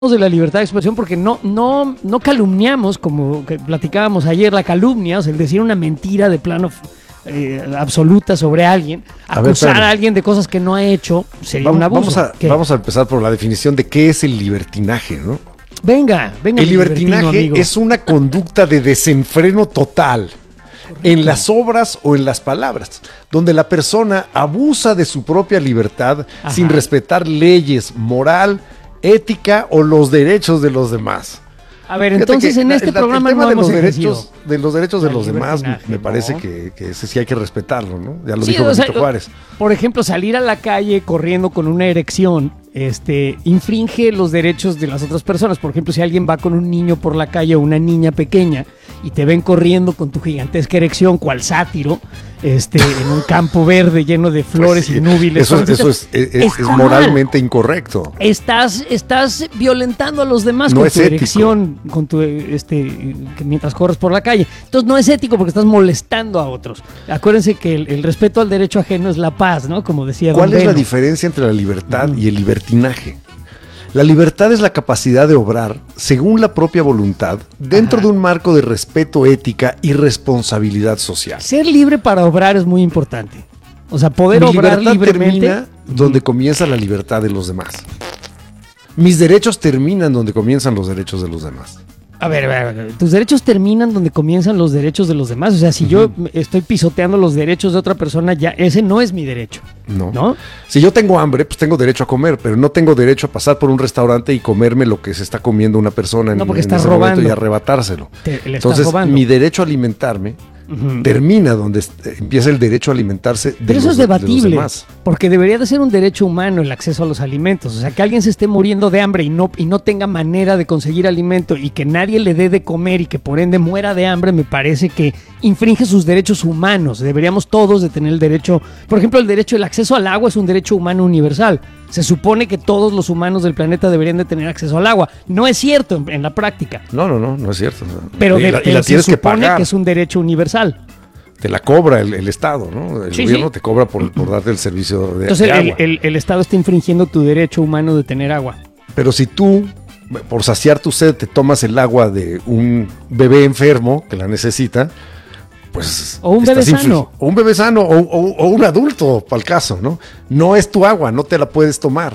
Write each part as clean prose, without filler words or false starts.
de la libertad de expresión porque no calumniamos, como que platicábamos ayer, la calumnia, o sea, el decir una mentira de plano absoluta sobre alguien, acusar a alguien de cosas que no ha hecho, sería un abuso. Vamos a empezar por la definición de qué es el libertinaje, ¿no? Venga. El libertinaje es una conducta de desenfreno total. Correcto. En las obras o en las palabras, donde la persona abusa de su propia libertad sin respetar leyes, moral, ética o los derechos de los demás. A ver, entonces en este programa el tema no de hemos los derechos de los demás me parece que ese sí hay que respetarlo, ¿no? Ya lo dijo Benito Juárez. Por ejemplo, salir a la calle corriendo con una erección infringe los derechos de las otras personas. Por ejemplo, si alguien va con un niño por la calle o una niña pequeña y te ven corriendo con tu gigantesca erección, cual sátiro, en un campo verde lleno de flores y núbiles. Eso es moralmente incorrecto. Estás violentando a los demás con tu erección, con tu mientras corres por la calle. Entonces no es ético porque estás molestando a otros. Acuérdense que el respeto al derecho ajeno es la paz, ¿no? Como decía ¿Cuál es la diferencia entre la libertad y el libertinaje? La libertad es la capacidad de obrar según la propia voluntad dentro de un marco de respeto, ética y responsabilidad social. Ser libre para obrar es muy importante. O sea, poder obrar libremente termina donde comienza la libertad de los demás. Mis derechos terminan donde comienzan los derechos de los demás. A ver, tus derechos terminan donde comienzan los derechos de los demás. O sea, si yo estoy pisoteando los derechos de otra persona, ya ese no es mi derecho. ¿No? Si yo tengo hambre, pues tengo derecho a comer, pero no tengo derecho a pasar por un restaurante y comerme lo que se está comiendo una persona en ese momento y arrebatárselo. Entonces, mi derecho a alimentarme termina donde empieza el derecho a alimentarse Pero eso es debatible, porque debería de ser un derecho humano el acceso a los alimentos. O sea, que alguien se esté muriendo de hambre y no tenga manera de conseguir alimento y que nadie le dé de comer y que por ende muera de hambre, me parece que infringe sus derechos humanos. Deberíamos todos de tener el derecho, por ejemplo, el derecho al acceso al agua es un derecho humano universal. Se supone que todos los humanos del planeta deberían de tener acceso al agua. No es cierto en la práctica. No es cierto. Pero se supone que es un derecho universal. Te la cobra el Estado, ¿no? El gobierno te cobra por darte el servicio de agua. Entonces el Estado está infringiendo tu derecho humano de tener agua. Pero si tú, por saciar tu sed, te tomas el agua de un bebé enfermo que la necesita, pues... O un bebé sano. O un bebé sano, o un adulto, para el caso, ¿no? No es tu agua, no te la puedes tomar.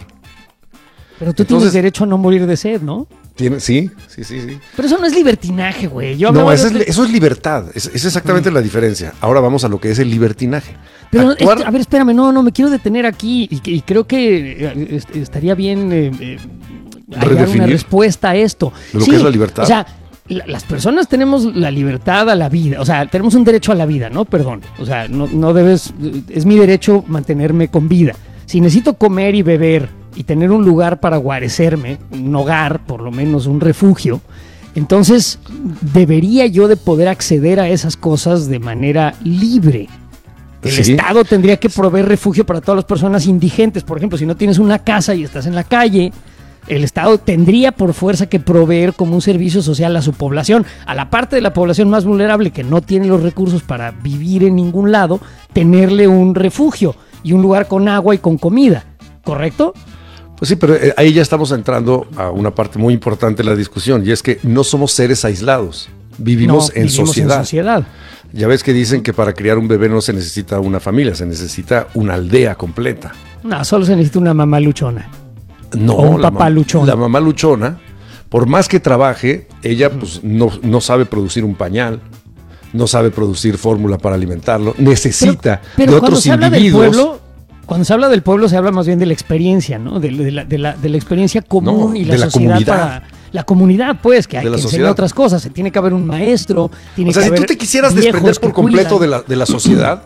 Pero tú tienes derecho a no morir de sed, ¿no? Sí. Pero eso no es libertinaje, güey. Eso es libertad. Es exactamente la diferencia. Ahora vamos a lo que es el libertinaje. Pero, a ver, espérame, no, me quiero detener aquí y creo que estaría bien hallar una respuesta a esto. ¿De lo que es la libertad? O sea, las personas tenemos la libertad a la vida, o sea, tenemos un derecho a la vida, ¿no? Perdón, o sea, no debes, es mi derecho mantenerme con vida. Si necesito comer y beber y tener un lugar para guarecerme, un hogar, por lo menos un refugio, entonces debería yo de poder acceder a esas cosas de manera libre. El Estado tendría que proveer refugio para todas las personas indigentes. Por ejemplo, si no tienes una casa y estás en la calle, el Estado tendría por fuerza que proveer como un servicio social a su población, a la parte de la población más vulnerable que no tiene los recursos para vivir en ningún lado, tenerle un refugio y un lugar con agua y con comida, ¿correcto? Pues sí, pero ahí ya estamos entrando a una parte muy importante de la discusión, y es que no somos seres aislados, vivimos en sociedad. Ya ves que dicen que para criar un bebé no se necesita una familia, se necesita una aldea completa. No, solo se necesita una mamá luchona. No, o un papá luchón. La mamá luchona, por más que trabaje, ella pues no sabe producir un pañal, no sabe producir fórmula para alimentarlo, necesita de otros individuos. Cuando se habla del pueblo se habla más bien de la experiencia, ¿no? De la experiencia común y la sociedad para la comunidad, pues, que hay que enseñar otras cosas. Se tiene que haber un maestro, tiene que haber. Si tú te quisieras desprender por completo de la sociedad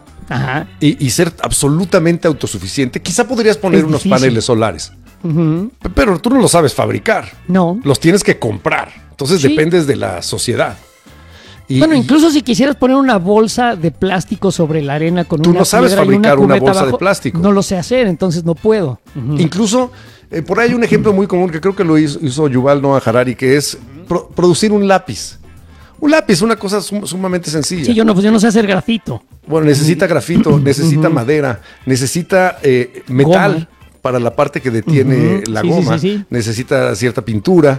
y ser absolutamente autosuficiente, quizá podrías poner unos paneles solares. Pero tú no los sabes fabricar. No. Los tienes que comprar. Entonces dependes de la sociedad. Incluso si quisieras poner una bolsa de plástico sobre la arena con tú no sabes fabricar una bolsa de plástico. No lo sé hacer, entonces no puedo. Incluso, por ahí hay un ejemplo muy común que creo que lo hizo Yuval Noah Harari, que es producir un lápiz. Un lápiz, una cosa sumamente sencilla. Sí, yo no sé hacer grafito. Bueno, necesita grafito, necesita madera, necesita metal. para la parte que detiene la goma. Necesita cierta pintura.